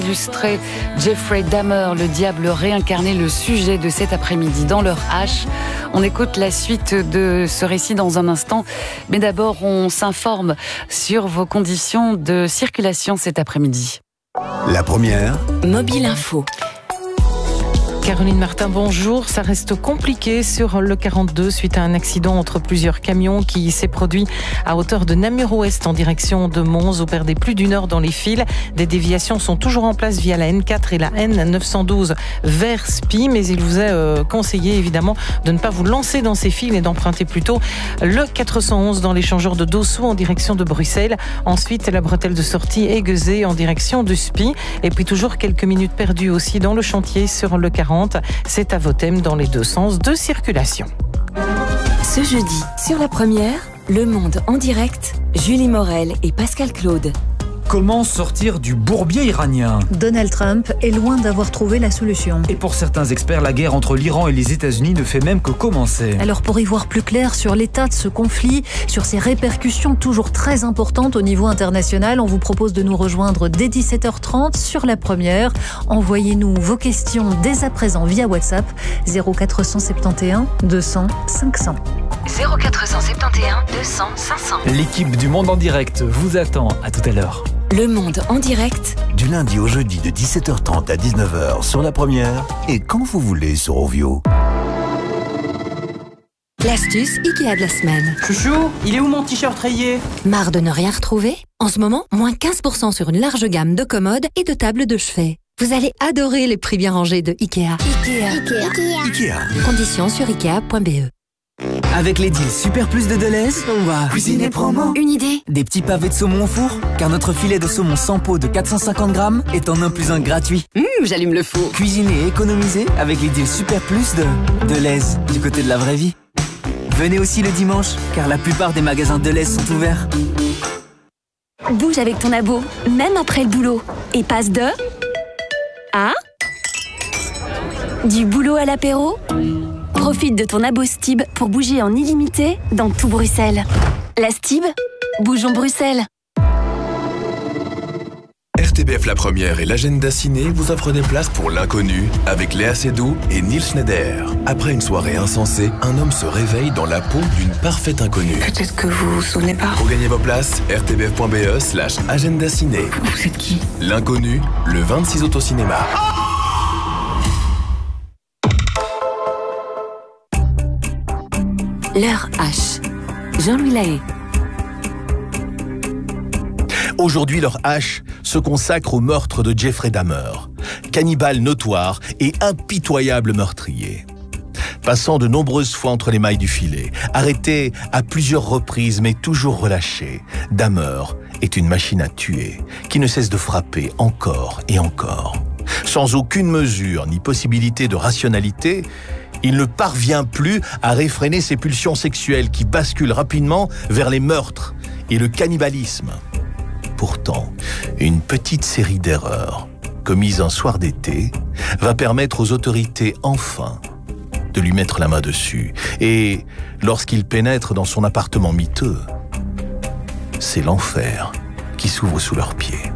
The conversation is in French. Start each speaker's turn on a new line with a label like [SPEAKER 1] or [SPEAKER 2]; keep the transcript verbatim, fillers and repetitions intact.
[SPEAKER 1] Illustré Jeffrey Dahmer, le diable réincarné, le sujet de cet après-midi dans leur H. On écoute la suite de ce récit dans un instant. Mais d'abord, on s'informe sur vos conditions de circulation cet après-midi.
[SPEAKER 2] La première.
[SPEAKER 3] Mobile Info.
[SPEAKER 4] Caroline Martin, bonjour. Ça reste compliqué sur le quarante-deux suite à un accident entre plusieurs camions qui s'est produit à hauteur de Namur-Ouest en direction de Mons. Vous perdez plus d'une heure dans les files. Des déviations sont toujours en place via la N quatre et la N neuf cent douze vers Spie, mais il vous est euh, conseillé évidemment de ne pas vous lancer dans ces files et d'emprunter plutôt le quatre cent onze dans l'échangeur de Dossou en direction de Bruxelles. Ensuite, la bretelle de sortie Aiguezé en direction de Spie. Et puis toujours quelques minutes perdues aussi dans le chantier sur le quarante. C'est à vos thèmes dans les deux sens de circulation.
[SPEAKER 3] Ce jeudi, sur la première, Le Monde en direct, Julie Morel et Pascal Claude.
[SPEAKER 5] Comment sortir du bourbier iranien ?
[SPEAKER 6] Donald Trump est loin d'avoir trouvé la solution.
[SPEAKER 5] Et pour certains experts, la guerre entre l'Iran et les États-Unis ne fait même que commencer.
[SPEAKER 6] Alors pour y voir plus clair sur l'état de ce conflit, sur ses répercussions toujours très importantes au niveau international, on vous propose de nous rejoindre dès dix-sept heures trente sur la première. Envoyez-nous vos questions dès à présent via WhatsApp zéro quatre cent soixante et onze deux cents cinq cents.
[SPEAKER 3] zéro quatre cent soixante et onze deux cents cinq cents.
[SPEAKER 5] L'équipe du Monde en direct vous attend. À tout à l'heure.
[SPEAKER 3] Le Monde en direct,
[SPEAKER 2] Du lundi au jeudi de dix-sept heures trente à dix-neuf heures sur la première et quand vous voulez sur Ovio.
[SPEAKER 3] l'astuce Ikea de la semaine.
[SPEAKER 7] Chouchou, il est où mon t-shirt rayé ?
[SPEAKER 3] Marre de ne rien retrouver ? En ce moment, moins quinze pour cent sur une large gamme de commodes et de tables de chevet. Vous allez adorer les prix bien rangés de Ikea. Ikea.
[SPEAKER 2] Ikea. Ikea.
[SPEAKER 3] Conditions sur ikea point b e.
[SPEAKER 7] Avec les deals Super Plus de Deleuze, on va cuisiner promo.
[SPEAKER 3] Une idée ?
[SPEAKER 7] Des petits pavés de saumon au four, car notre filet de saumon sans peau de quatre cent cinquante grammes est en un plus un gratuit.
[SPEAKER 3] Hum, j'allume le four.
[SPEAKER 7] Cuisiner et économiser avec les deals Super Plus de Deleuze, du côté de la vraie vie. Venez aussi le dimanche, car la plupart des magasins Deleuze sont ouverts.
[SPEAKER 8] Bouge avec ton abo, même après le boulot. Et passe de... à... du boulot à l'apéro. Profite de ton abo Stib pour bouger en illimité dans tout Bruxelles. La Stib, bougeons Bruxelles.
[SPEAKER 9] R T B F La Première et l'agenda ciné vous offrent des places pour l'inconnu avec Léa Seydoux et Nils Schneider. Après une soirée insensée, un homme se réveille dans la peau d'une parfaite inconnue.
[SPEAKER 10] Peut-être que vous vous souvenez pas.
[SPEAKER 9] Pour gagner vos places, r t b f point b e slash agenda ciné.
[SPEAKER 10] Vous êtes qui ?
[SPEAKER 9] L'inconnu, le vingt-six août au cinéma.
[SPEAKER 3] L'heure H. Jean-Louis Lahaye.
[SPEAKER 11] Aujourd'hui, leur H se consacre au meurtre de Jeffrey Dahmer, cannibale notoire et impitoyable meurtrier. Passant de nombreuses fois entre les mailles du filet, arrêté à plusieurs reprises mais toujours relâché, Dahmer est une machine à tuer qui ne cesse de frapper encore et encore. Sans aucune mesure ni possibilité de rationalité, il ne parvient plus à réfréner ses pulsions sexuelles qui basculent rapidement vers les meurtres et le cannibalisme. Pourtant, une petite série d'erreurs commises un soir d'été va permettre aux autorités enfin de lui mettre la main dessus. Et lorsqu'il pénètre dans son appartement miteux, c'est l'enfer qui s'ouvre sous leurs pieds.